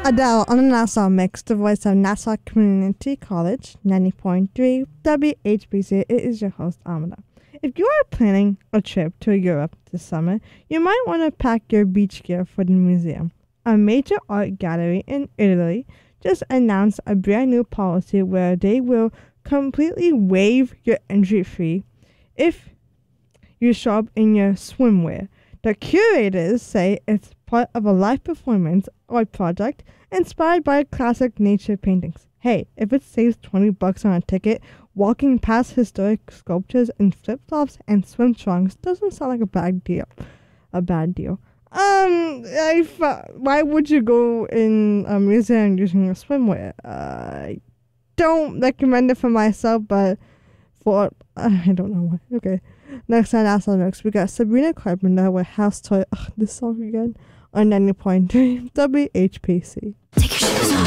Adele on the Nassau Mix, the voice of Nassau Community College, 90.3 WHBC. It is your host, Amanda. If you are planning a trip to Europe this summer, you might want to pack your beach gear for the museum. A major art gallery in Italy just announced a brand new policy where they will completely waive your entry fee if you show up in your swimwear. The curators say it's part of a live performance art project inspired by classic nature paintings. Hey, if it saves $20 on a ticket, walking past historic sculptures in flip-flops and swim trunks doesn't sound like a bad deal. Why would you go in a museum using a swimwear? I don't recommend it for myself, but for I don't know why. Okay. Next on Nassau Mix, we got Sabrina Carpenter with House Toy. This song again on 90.3 WHPC. Take your shoes off.